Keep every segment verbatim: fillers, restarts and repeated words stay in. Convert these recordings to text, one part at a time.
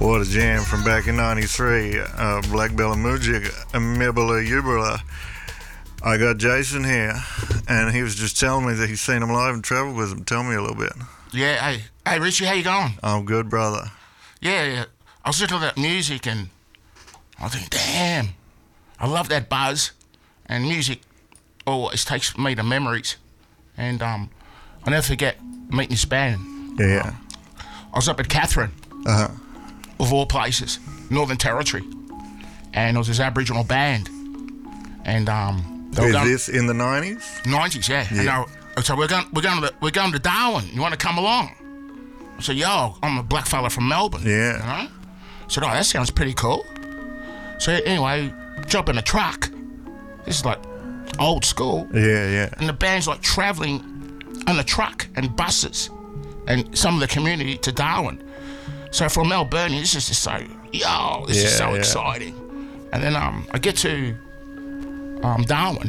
What a jam from back in ninety-three. Uh, Black Bella Mujik, Mibala Yubala. I got Jason here, and he was just telling me that he's seen him live and traveled with him. Tell me a little bit. Yeah, hey, hey Richie, how you going? I'm good, brother. Yeah, yeah. I was listening to that music, and I was thinking, damn, I love that buzz. And music always takes me to memories. And um, I'll never forget meeting this band. Yeah. Um, I was up at Catherine. Uh-huh. Of all places, Northern Territory, and it was this Aboriginal band, and um, they were Is going, this in the nineties? nineties, yeah. Yeah. And they were, so we're going, we're going to, we're going to Darwin. You want to come along? I said, yo, I'm a black fella from Melbourne. Yeah. You know? I said, oh, that sounds pretty cool. So anyway, jump in a truck. This is like old school. Yeah, yeah. And the band's like traveling on a truck and buses, and some of the community to Darwin. So from Melbourne, this is just so, yo, this yeah, is so yeah. exciting. And then um, I get to um, Darwin,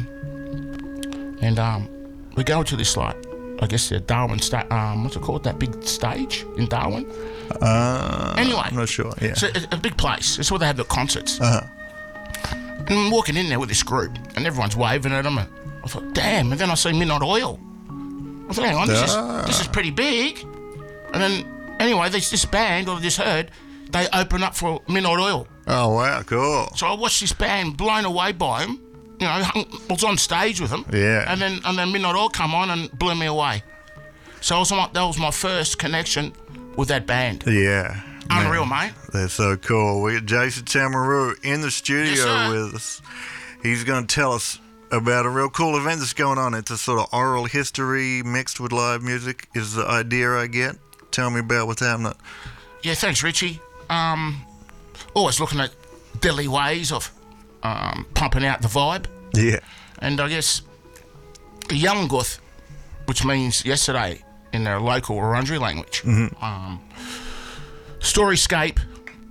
and um, we go to this, like, I guess the Darwin, sta- um, what's it called, that big stage in Darwin? Uh, anyway. I'm not sure, yeah. It's a, a big place. It's where they have the concerts. Uh-huh. And I'm walking in there with this group, and everyone's waving at them. And I thought, damn, and then I see Midnight Oil. I thought, hang on, this, Ah. is, this is pretty big. And then... Anyway, this, this band, or I just heard, they open up for Midnight Oil. Oh, wow, cool. So I watched this band, blown away by them. You know, hung, was on stage with them. Yeah. And then and then Midnight Oil come on and blew me away. So I was my, that was my first connection with that band. Yeah. Unreal, man. mate. That's so cool. We got Jason Tamaroo in the studio Yes, sir. with us. He's going to tell us about a real cool event that's going on. It's a sort of oral history mixed with live music is the idea I get. Tell me about what's happening. Yeah, thanks, Richie. Um, always looking at deadly ways of um, pumping out the vibe. Yeah. And I guess Yallinguth, which means yesterday in their local Wurundjeri language, Mm-hmm. um, Storyscape,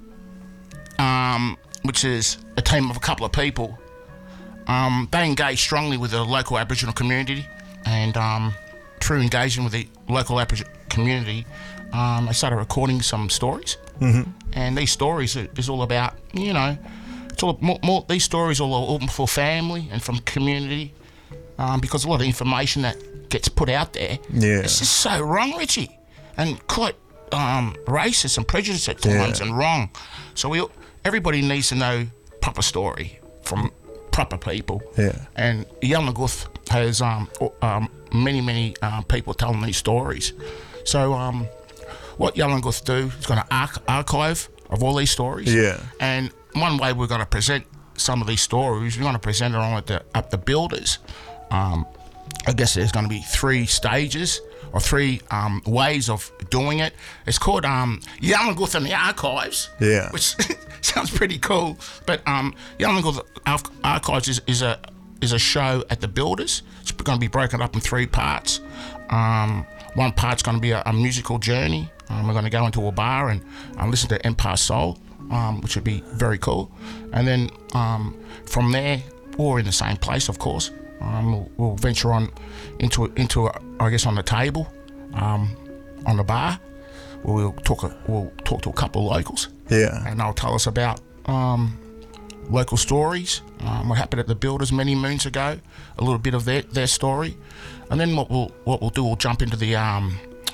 um, which is a team of a couple of people, um, they engage strongly with the local Aboriginal community, and um, through engaging with the local Aboriginal community, um, I started recording some stories, Mm-hmm. and these stories are, is all about, you know, it's all more, more these stories are all, all for family and from community, um, because a lot of information that gets put out there, Yeah. it's just so wrong, Richie, and quite um, racist and prejudiced at times, Yeah. and wrong. So we everybody needs to know proper story from proper people. Yeah. And Yallinguth has um, o- um, many, many uh, people telling these stories. So um, what Yallinguth do is going to arch- archive of all these stories. Yeah. And one way we're going to present some of these stories, we're going to present it on at the, at the Builders. Um, I guess there's going to be three stages or three um, ways of doing it. It's called um, Yallinguth and the Archives. Yeah. Which sounds pretty cool. But um, Yallinguth Ar- Archives is, is a is a show at the Builders. It's going to be broken up in three parts. Um, one part's going to be a, a musical journey. Um, we're going to go into a bar and uh, listen to Empire Soul, um, which would be very cool. And then um, from there, or in the same place, of course, um, we'll, we'll venture on into into a, I guess on the table, um, on the bar. We'll talk. A, we'll talk to a couple of locals, Yeah. and they'll tell us about um, local stories. Um, what happened at the Builders many moons ago? A little bit of their, their story, and then what we'll what we'll do, we'll jump into the um,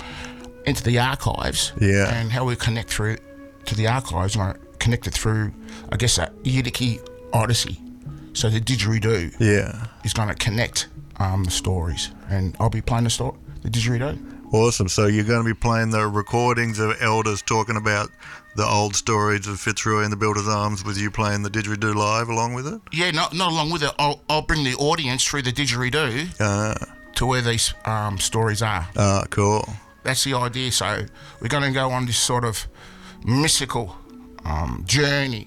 into the archives. Yeah. And how we connect through to the archives. We're going to connect it through, I guess, a Yidaki Odyssey. So the didgeridoo Yeah. is going to connect um, the stories, and I'll be playing the story, the didgeridoo. Awesome. So you're going to be playing the recordings of elders talking about the old stories of Fitzroy and the Builders Arms with you playing the didgeridoo live along with it? Yeah, not not along with it. I'll I'll bring the audience through the didgeridoo Ah, to where these um, stories are. ah, cool. That's the idea. So we're going to go on this sort of mystical um, journey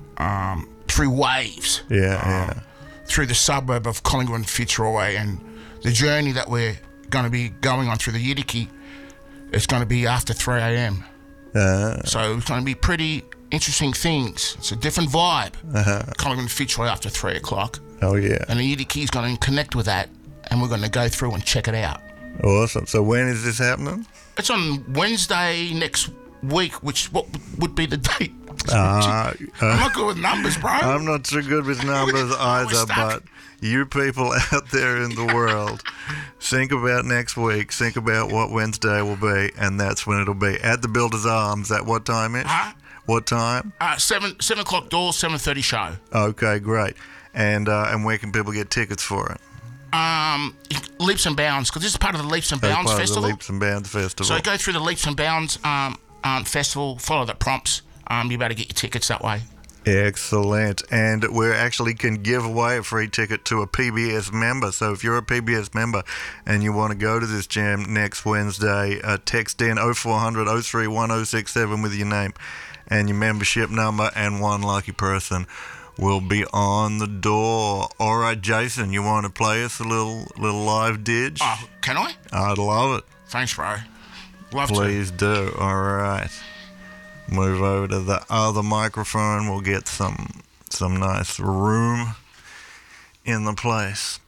um, through waves. Yeah, um, yeah. Through the suburb of Collingwood and Fitzroy, and the journey that we're going to be going on through the Yidaki, it's going to be after three a.m. Ah, So it's going to be pretty interesting things. It's a different vibe. uh-huh. Collingwood and Fitzroy after three o'clock. Oh, yeah. And the Yidaki is going to connect with that, and we're going to go through and check it out. Awesome. So when is this happening? It's on Wednesday next week, which what would be the date? Uh, I'm uh, not good with numbers, bro. I'm not so good with numbers either, stuck. but you people out there in the world, think about next week. Think about what Wednesday will be, and that's when it'll be at the Builders Arms. At what time ish? Huh? What time? Uh, seven seven o'clock doors, seven thirty show. Okay, great. And uh, and where can people get tickets for it? Um, Leaps and Bounds, because this is part of the Leaps and As Bounds part Festival. Of the Leaps and Bounds Festival. So go through the Leaps and Bounds um, um, Festival, follow the prompts. Um, you better get your tickets that way. Excellent. And we actually can give away a free ticket to a P B S member. So if you're a P B S member and you want to go to this jam next Wednesday, uh, text in oh four hundred, oh three one, oh six seven with your name and your membership number, and one lucky person will be on the door. All right, Jason, you want to play us a little little live dig? Oh, can I? I'd love it. Thanks, bro. Love Please do. All right. Move over to the other microphone. We'll get some some nice room in the place.